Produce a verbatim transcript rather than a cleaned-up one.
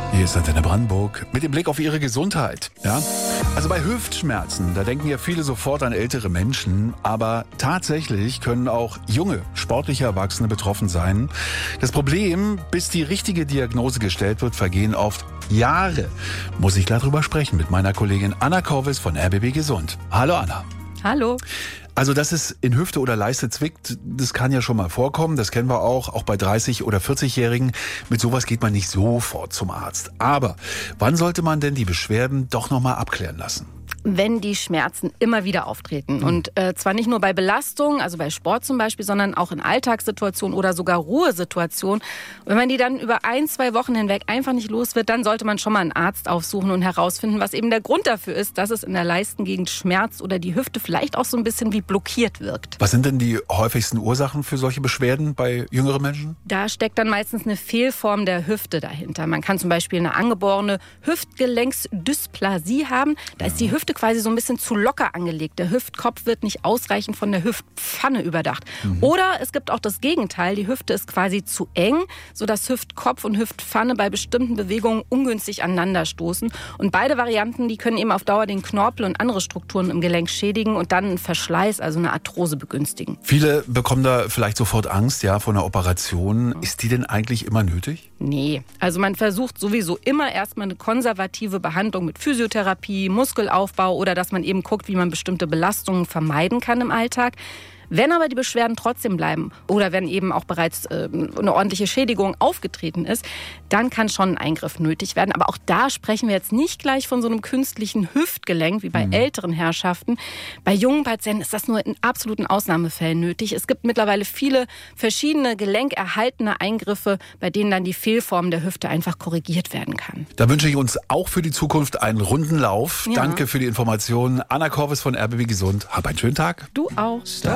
Hier ist Antenne Brandenburg mit dem Blick auf Ihre Gesundheit. Ja? Also bei Hüftschmerzen, da denken ja viele sofort an ältere Menschen, aber tatsächlich können auch junge, sportliche Erwachsene betroffen sein. Das Problem, bis die richtige Diagnose gestellt wird, vergehen oft Jahre. Muss ich gleich drüber sprechen mit meiner Kollegin Anna Korvis von R B B Gesund. Hallo Anna. Hallo. Also, dass es in Hüfte oder Leiste zwickt, das kann ja schon mal vorkommen. Das kennen wir auch, auch bei dreißig- oder vierzig-Jährigen. Mit sowas geht man nicht sofort zum Arzt. Aber wann sollte man denn die Beschwerden doch noch mal abklären lassen? Wenn die Schmerzen immer wieder auftreten. Und äh, zwar nicht nur bei Belastung, also bei Sport zum Beispiel, sondern auch in Alltagssituationen oder sogar Ruhesituationen. Und wenn man die dann über ein, zwei Wochen hinweg einfach nicht los wird, dann sollte man schon mal einen Arzt aufsuchen und herausfinden, was eben der Grund dafür ist, dass es in der Leistengegend schmerzt oder die Hüfte vielleicht auch so ein bisschen wie blockiert wirkt. Was sind denn die häufigsten Ursachen für solche Beschwerden bei jüngeren Menschen? Da steckt dann meistens eine Fehlform der Hüfte dahinter. Man kann zum Beispiel eine angeborene Hüftgelenksdysplasie haben. Da ja. ist die Hüfte quasi so ein bisschen zu locker angelegt. Der Hüftkopf wird nicht ausreichend von der Hüftpfanne überdacht. Mhm. Oder es gibt auch das Gegenteil. Die Hüfte ist quasi zu eng, sodass Hüftkopf und Hüftpfanne bei bestimmten Bewegungen ungünstig aneinander stoßen. Und beide Varianten, die können eben auf Dauer den Knorpel und andere Strukturen im Gelenk schädigen und dann einen Verschleiß, also eine Arthrose begünstigen. Viele bekommen da vielleicht sofort Angst, ja, vor einer Operation. Ist die denn eigentlich immer nötig? Nee, also man versucht sowieso immer erstmal eine konservative Behandlung mit Physiotherapie, Muskelaufbau oder dass man eben guckt, wie man bestimmte Belastungen vermeiden kann im Alltag. Wenn aber die Beschwerden trotzdem bleiben oder wenn eben auch bereits äh, eine ordentliche Schädigung aufgetreten ist, dann kann schon ein Eingriff nötig werden. Aber auch da sprechen wir jetzt nicht gleich von so einem künstlichen Hüftgelenk wie bei mhm. älteren Herrschaften. Bei jungen Patienten ist das nur in absoluten Ausnahmefällen nötig. Es gibt mittlerweile viele verschiedene gelenkerhaltende Eingriffe, bei denen dann die Fehlform der Hüfte einfach korrigiert werden kann. Da wünsche ich uns auch für die Zukunft einen runden Lauf. Ja. Danke für die Informationen. Anna Korvis von R B B Gesund. Hab einen schönen Tag. Du auch. Stop.